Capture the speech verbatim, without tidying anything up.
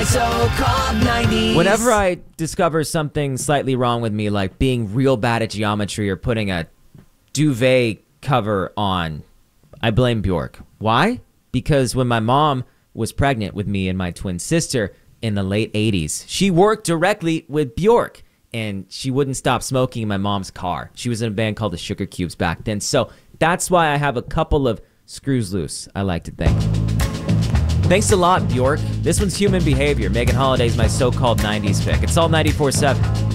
so-called nineties. Whenever I discover something slightly wrong with me, like being real bad at geometry or putting a duvet cover on, I blame Bjork. Why? Because when my mom was pregnant with me and my twin sister in the late eighties, she worked directly with Bjork, and she wouldn't stop smoking in my mom's car. She was in a band called the Sugar Cubes back then. So that's why I have a couple of screws loose, I like to think. Thanks a lot, Bjork. This one's Human Behavior. Megan Holiday's my so-called nineties pick. It's all ninety-four seven.